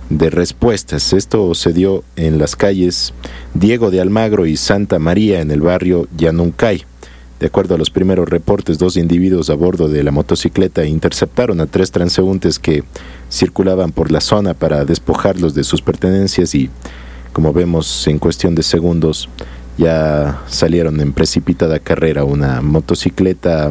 de respuestas. Esto se dio en las calles Diego de Almagro y Santa María en el barrio Yanuncay. De acuerdo a los primeros reportes, 2 individuos a bordo de la motocicleta interceptaron a 3 transeúntes que circulaban por la zona para despojarlos de sus pertenencias y, como vemos, en cuestión de segundos ya salieron en precipitada carrera. Una motocicleta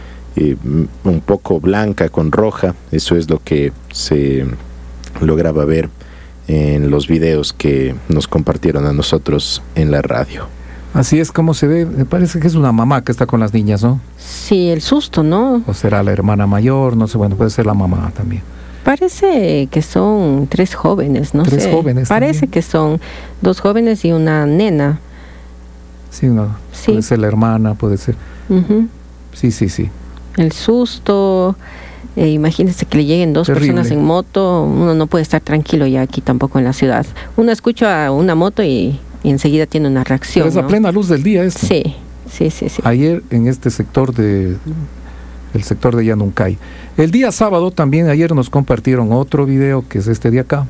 un poco blanca con roja, eso es lo que se lograba ver en los videos que nos compartieron a nosotros en la radio. Así es como se ve. Me parece que es una mamá que está con las niñas, ¿no? Sí, el susto, ¿no? O será la hermana mayor, no sé, bueno, puede ser la mamá también. Parece que son 3 jóvenes, no sé. 3 jóvenes. Parece también. que son 2 jóvenes y una nena. Sí, no, Sí. puede ser la hermana, puede ser. Uh-huh. Sí. El susto, imagínense que le lleguen 2 Terrible. personas en moto, uno no puede estar tranquilo ya aquí tampoco en la ciudad. Uno escucha una moto y enseguida tiene una reacción. Pero es a ¿no? plena luz del día esto. Sí. Ayer en este sector el sector de Yanuncay. El día sábado también, ayer nos compartieron otro video que es este de acá.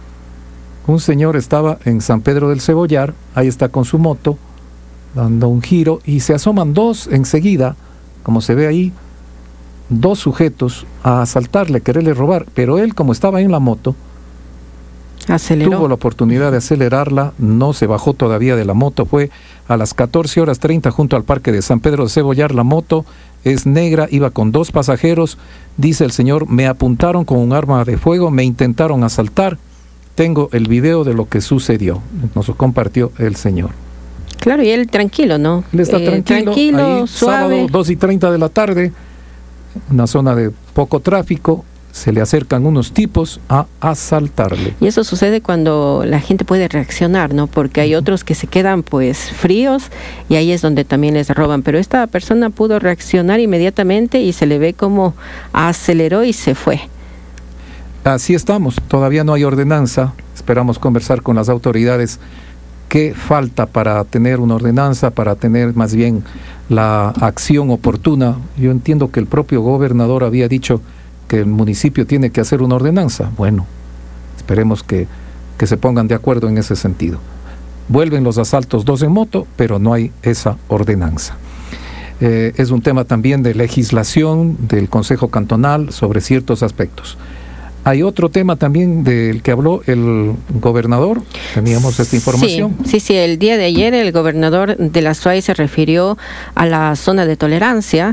Un señor estaba en San Pedro del Cebollar, ahí está con su moto, dando un giro, y se asoman 2 enseguida, como se ve ahí, 2 sujetos a asaltarle, quererle robar, pero él, como estaba en la moto, Aceleró. tuvo la oportunidad de acelerarla, no se bajó todavía de la moto, fue a las 14:30 junto al parque de San Pedro de Cebollar. La moto es negra, iba con 2 pasajeros, dice el señor, me apuntaron con un arma de fuego, me intentaron asaltar, tengo el video de lo que sucedió, nos lo compartió el señor. Claro, y él tranquilo, ¿no? Él está tranquilo, ahí, suave. sábado 2:30 de la tarde, una zona de poco tráfico, se le acercan unos tipos a asaltarle. Y eso sucede cuando la gente puede reaccionar, ¿no? Porque hay otros que se quedan pues fríos y ahí es donde también les roban. Pero esta persona pudo reaccionar inmediatamente y se le ve como aceleró y se fue. Así estamos, todavía no hay ordenanza, esperamos conversar con las autoridades. ¿Qué falta para tener una ordenanza, para tener más bien la acción oportuna? Yo entiendo que el propio gobernador había dicho que el municipio tiene que hacer una ordenanza. Bueno, esperemos que se pongan de acuerdo en ese sentido. Vuelven los asaltos 2 en moto, pero no hay esa ordenanza. Es un tema también de legislación del Consejo Cantonal sobre ciertos aspectos. Hay otro tema también del que habló el gobernador, teníamos esta información. Sí, el día de ayer el gobernador de la SUAY se refirió a la zona de tolerancia,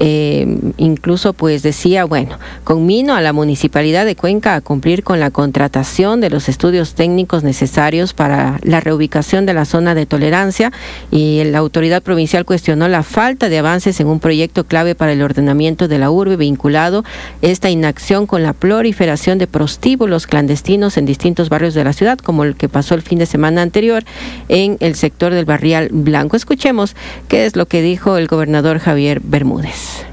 incluso pues decía, bueno, conmino a la Municipalidad de Cuenca a cumplir con la contratación de los estudios técnicos necesarios para la reubicación de la zona de tolerancia, y la autoridad provincial cuestionó la falta de avances en un proyecto clave para el ordenamiento de la urbe vinculado esta inacción con la proliferación de prostíbulos clandestinos en distintos barrios de la ciudad, como el que pasó el fin de semana anterior en el sector del Barrial Blanco. Escuchemos qué es lo que dijo el gobernador Javier Bermúdez.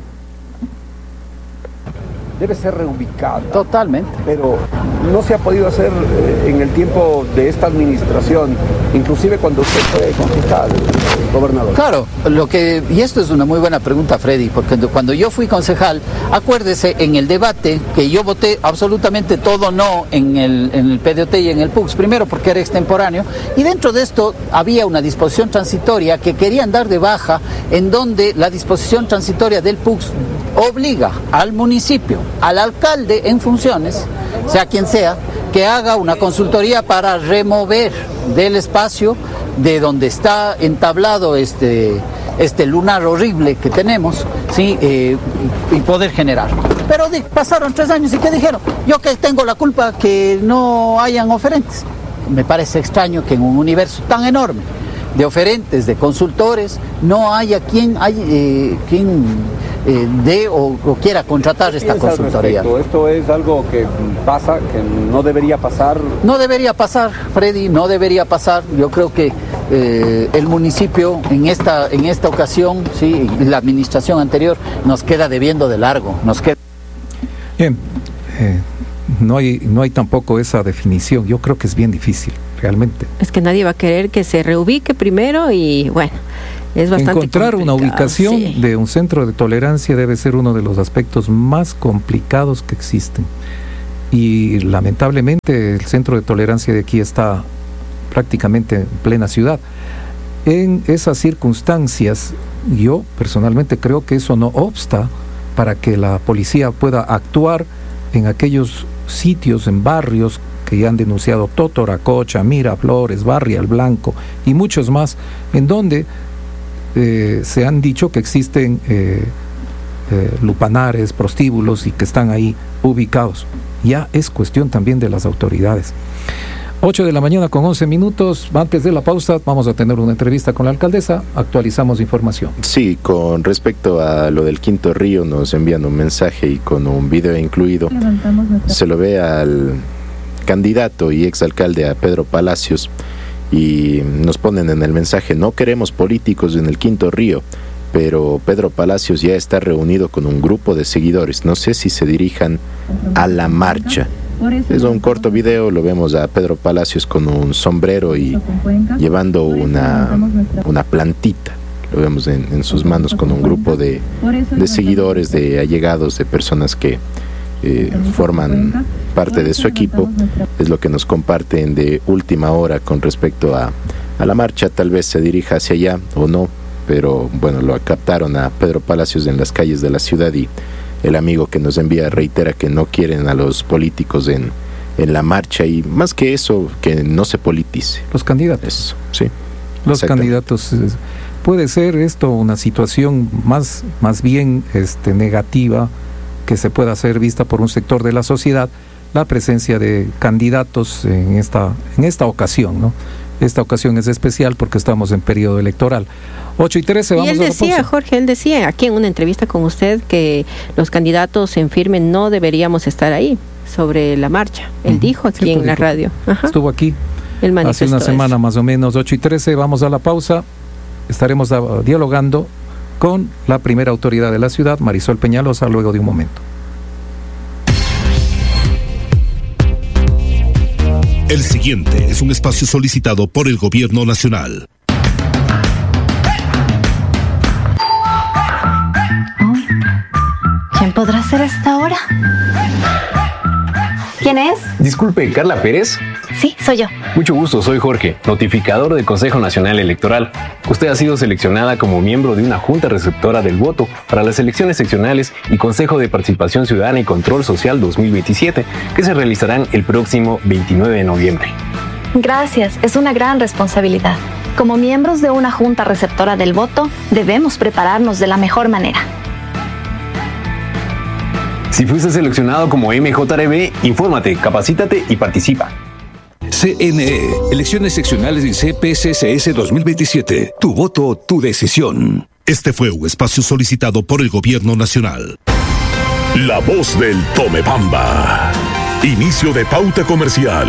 Debe ser reubicada. Totalmente. Pero no se ha podido hacer en el tiempo de esta administración, inclusive cuando usted fue concejal, gobernador. Claro, y esto es una muy buena pregunta, Freddy, porque cuando yo fui concejal, acuérdese en el debate que yo voté absolutamente todo no en el PDOT y en el PUX, primero porque era extemporáneo, y dentro de esto había una disposición transitoria que querían dar de baja, en donde la disposición transitoria del PUX obliga al municipio, al alcalde en funciones, sea quien sea, que haga una consultoría para remover del espacio de donde está entablado este lunar horrible que tenemos, ¿sí? Y poder generar. Pero pasaron 3 años y ¿qué dijeron? Yo que tengo la culpa que no hayan oferentes. Me parece extraño que en un universo tan enorme de oferentes, de consultores, no haya quien dé o quiera contratar esta consultoría. ¿Esto es algo que pasa, que no debería pasar? No debería pasar, Freddy, no debería pasar. Yo creo que el municipio en esta ocasión, sí, la administración anterior, nos queda debiendo de largo. Bien, no hay tampoco esa definición. Yo creo que es bien difícil, realmente. Es que nadie va a querer que se reubique primero y bueno, es bastante encontrar una ubicación sí. de un centro de tolerancia debe ser uno de los aspectos más complicados que existen. y lamentablemente el centro de tolerancia de aquí está prácticamente en plena ciudad. En esas circunstancias, yo personalmente creo que eso no obsta para que la policía pueda actuar en aquellos sitios, en barrios que ya han denunciado Totoracocha, Miraflores, Barrio El Blanco y muchos más, en donde se han dicho que existen lupanares, prostíbulos y que están ahí ubicados. Ya es cuestión también de las autoridades. 8 de la mañana con 11 minutos. Antes de la pausa vamos a tener una entrevista con la alcaldesa. Actualizamos información. Sí, con respecto a lo del Quinto Río, nos envían un mensaje y con un video incluido. Se lo ve al candidato y exalcalde a Pedro Palacios y nos ponen en el mensaje: no queremos políticos en el Quinto Río, pero Pedro Palacios ya está reunido con un grupo de seguidores. No sé si se dirijan a la marcha. Es un corto video, lo vemos a Pedro Palacios con un sombrero y llevando una plantita. Lo vemos en sus manos con un grupo de seguidores, de allegados, de personas que forman parte de su equipo. Es lo que nos comparten de última hora con respecto a la marcha. Tal vez se dirija hacia allá o no, pero bueno, lo captaron a Pedro Palacios en las calles de la ciudad y el amigo que nos envía reitera que no quieren a los políticos en la marcha y más que eso, que no se politice. Los candidatos. Eso, sí. Los candidatos. Puede ser esto una situación más bien negativa que se pueda ser vista por un sector de la sociedad, la presencia de candidatos en esta ocasión, ¿no? Esta ocasión es especial porque estamos en periodo electoral. 8:13, vamos a la pausa. Y él decía, Jorge, él decía aquí en una entrevista con usted que los candidatos en firme no deberíamos estar ahí sobre la marcha. Él dijo aquí en la radio. Ajá. Estuvo aquí hace una semana más o menos. 8:13, vamos a la pausa. Estaremos dialogando con la primera autoridad de la ciudad, Marisol Peñalosa, luego de un momento. El siguiente es un espacio solicitado por el Gobierno Nacional. ¿Quién podrá ser a esta hora? ¿Quién es? Disculpe, ¿Carla Pérez? Sí, soy yo. Mucho gusto, soy Jorge, notificador del Consejo Nacional Electoral. Usted ha sido seleccionada como miembro de una junta receptora del voto para las elecciones seccionales y Consejo de Participación Ciudadana y Control Social 2027, que se realizarán el próximo 29 de noviembre. Gracias, es una gran responsabilidad. Como miembros de una junta receptora del voto, debemos prepararnos de la mejor manera. Si fuiste seleccionado como MJRB, infórmate, capacítate y participa. CNE, elecciones seccionales y CPCCS 2027. Tu voto, tu decisión. Este fue un espacio solicitado por el Gobierno Nacional. La voz del Tomebamba. Inicio de pauta comercial.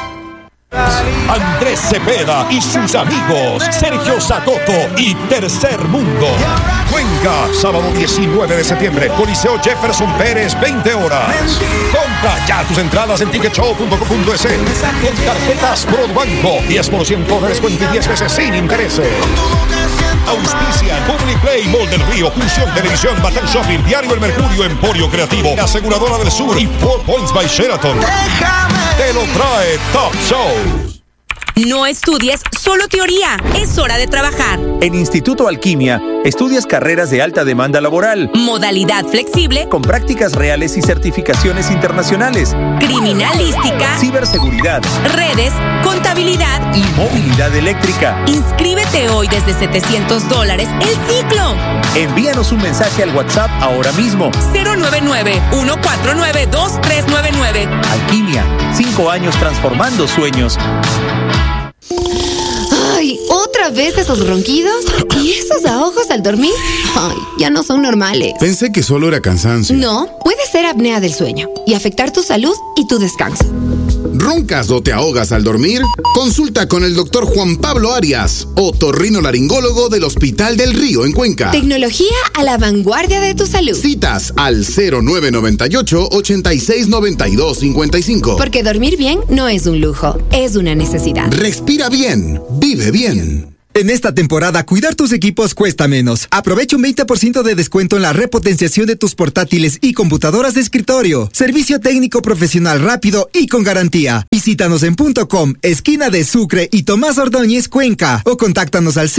Andrés Cepeda y sus amigos Sergio Zacoto y Tercer Mundo. Cuenca, sábado 19 de septiembre, Coliseo Jefferson Pérez, 20 horas. Compra ya tus entradas en ticketshow.com.es con tarjetas Probanco, 10% de descuento y 10 veces sin intereses. Auspician Public Play, Mall del Río, Función Televisión, Batán Shopping, Diario El Mercurio, Emporio Creativo, Aseguradora del Sur y 4 Points by Sheraton. Te lo trae Top Show. No estudies solo teoría, es hora de trabajar. En Instituto Alquimia, estudias carreras de alta demanda laboral. Modalidad flexible. Con prácticas reales y certificaciones internacionales. Criminalística. Ciberseguridad. Redes, contabilidad. Y movilidad eléctrica. Inscríbete hoy desde $700 el ciclo. Envíanos un mensaje al WhatsApp ahora mismo. 099-149-2399. Alquimia, 5 años transformando sueños. Ay, ¿otra vez esos ronquidos? ¿Y esos ahogos al dormir? Ay, ya no son normales. Pensé que solo era cansancio. No, puede ser apnea del sueño y afectar tu salud y tu descanso. ¿Roncas o te ahogas al dormir? Consulta con el doctor Juan Pablo Arias, otorrinolaringólogo del Hospital del Río en Cuenca. Tecnología a la vanguardia de tu salud. Citas al 0998-869255. Porque dormir bien no es un lujo, es una necesidad. Respira bien, vive bien. En esta temporada, cuidar tus equipos cuesta menos. Aprovecha un 20% de descuento en la repotenciación de tus portátiles y computadoras de escritorio. Servicio técnico profesional rápido y con garantía. Visítanos en .com, esquina de Sucre y Tomás Ordóñez, Cuenca. O contáctanos al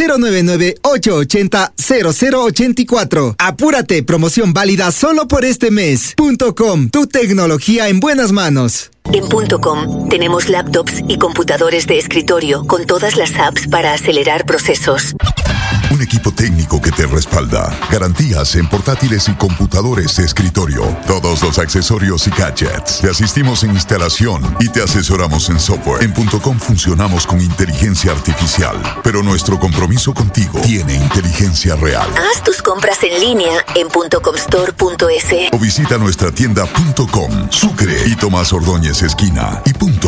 099-880-0084. Apúrate, promoción válida solo por este mes. .com, tu tecnología en buenas manos. En .com tenemos laptops y computadores de escritorio con todas las apps para acelerar procesos. Un equipo técnico que te respalda. Garantías en portátiles y computadores de escritorio. Todos los accesorios y gadgets. Te asistimos en instalación y te asesoramos en software. En .com funcionamos con inteligencia artificial, pero nuestro compromiso contigo tiene inteligencia real. Haz tus compras en línea en .comstore.es o visita nuestra tienda .com, Sucre y Tomás Ordóñez esquina y